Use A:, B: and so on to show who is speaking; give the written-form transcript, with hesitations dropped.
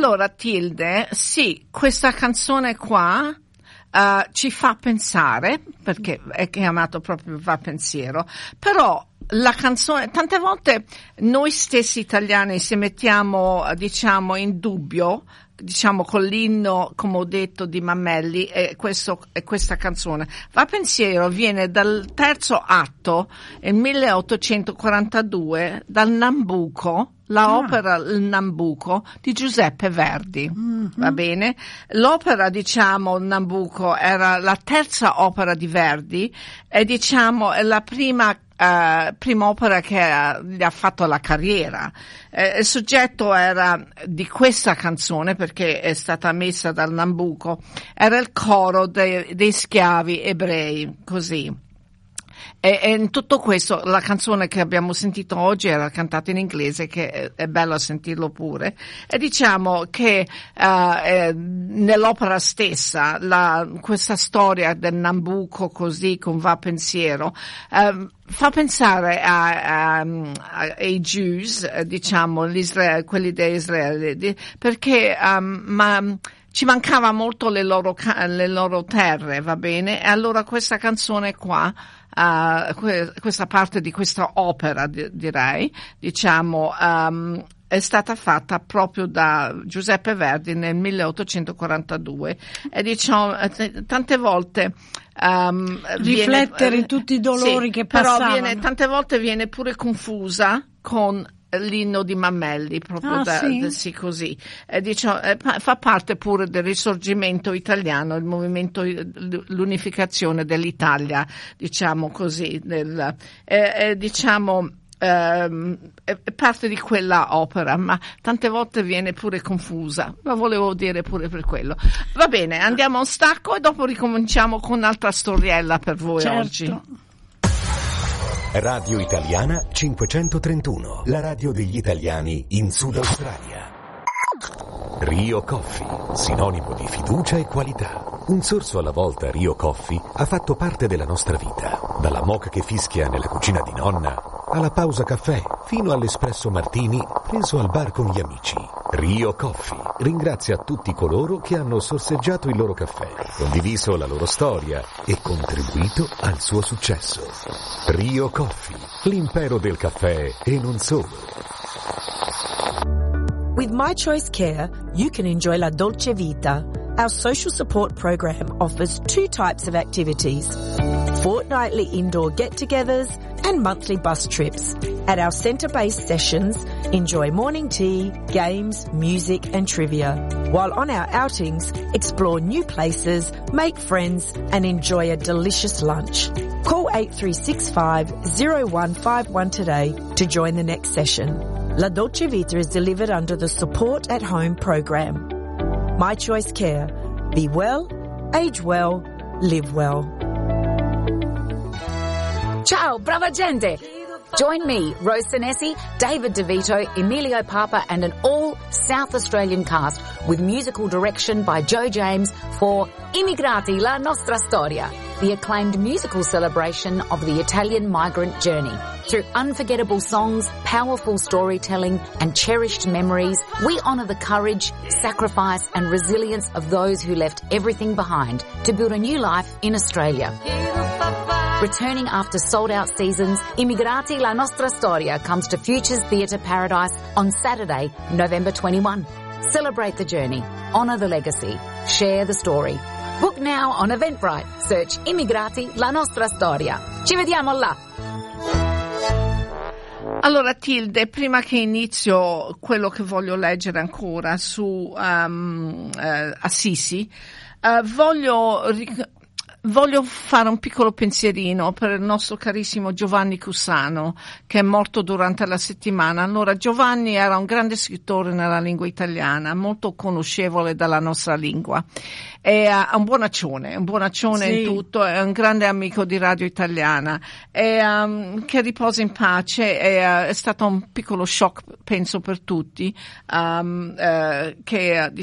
A: Allora, Tilde, sì, questa canzone qua ci fa pensare, perché è chiamato proprio Va Pensiero, però la canzone, tante volte noi stessi italiani se mettiamo, diciamo, in dubbio, diciamo, con l'inno, come ho detto, di Mameli, e questa canzone. Va Pensiero viene dal terzo atto, nel 1842, dal Nambucco, opera Il Nambucco di Giuseppe Verdi. Va bene? L'opera, diciamo, Il Nambucco era la terza opera di Verdi e, diciamo, è la prima opera che gli ha fatto la carriera. Il soggetto era di questa canzone, perché è stata messa dal Nambucco, era il coro dei schiavi ebrei, così. E in tutto questo, la canzone che abbiamo sentito oggi era cantata in inglese, che è bello sentirlo pure, e diciamo che nell'opera stessa questa storia del Nambucco, così, con Va Pensiero, fa pensare ai Jews, diciamo, quelli di Israele, perché ci mancava molto le loro terre, va bene? E allora questa canzone qua, questa parte di questa opera, direi, diciamo, è stata fatta proprio da Giuseppe Verdi nel 1842 e, diciamo, tante volte
B: riflettere tutti i dolori che passavano.
A: Però tante volte viene pure confusa con l'inno di Mameli, proprio sì, così. Diciamo, fa parte pure del Risorgimento italiano, il movimento, l'unificazione dell'Italia, diciamo così, diciamo, è parte di quella opera, ma tante volte viene pure confusa, lo volevo dire pure per quello. Va bene, andiamo a un stacco e dopo ricominciamo con un'altra storiella per voi oggi.
C: Radio Italiana 531, la radio degli italiani in Sud Australia. Rio Coffee, sinonimo di fiducia e qualità. Un sorso alla volta Rio Coffee ha fatto parte della nostra vita, dalla moka che fischia nella cucina di nonna, alla pausa caffè, fino all'espresso martini preso al bar con gli amici. Rio Coffee ringrazia tutti coloro che hanno sorseggiato il loro caffè, condiviso la loro storia e contribuito al suo successo. Rio Coffee, l'impero del caffè e non solo.
D: With My Choice Care, you can enjoy La Dolce Vita. Our social support program offers two types of activities: fortnightly indoor get-togethers and monthly bus trips. At our centre-based sessions, enjoy morning tea, games, music and trivia. While on our outings, explore new places, make friends and enjoy a delicious lunch. Call 8365-0151 today to join the next session. La Dolce Vita is delivered under the Support at Home program. My Choice Care. Be well, age well, live well.
E: Ciao, brava gente! Join me, Rose Senesi, David DeVito, Emilio Papa and an all South Australian cast with musical direction by Joe James for Immigrati, la nostra storia, the acclaimed musical celebration of the Italian migrant journey. Through unforgettable songs, powerful storytelling and cherished memories, we honour the courage, sacrifice and resilience of those who left everything behind to build a new life in Australia. Returning after sold-out seasons, Immigrati la nostra storia comes to Futures Theatre Paradise on Saturday, November 21. Celebrate the journey, honour the legacy, share the story. Book now on Eventbrite. Search Immigrati la nostra storia. Ci vediamo là!
A: Allora, Tilde, prima che inizio quello che voglio leggere ancora su Assisi, voglio fare un piccolo pensierino per il nostro carissimo Giovanni Cussano, che è morto durante la settimana. Allora, Giovanni era un grande scrittore nella lingua italiana, molto conoscevole dalla nostra lingua. È un buonaccione sì, in tutto, è un grande amico di Radio Italiana, che riposa in pace. È stato un piccolo shock, penso, per tutti, che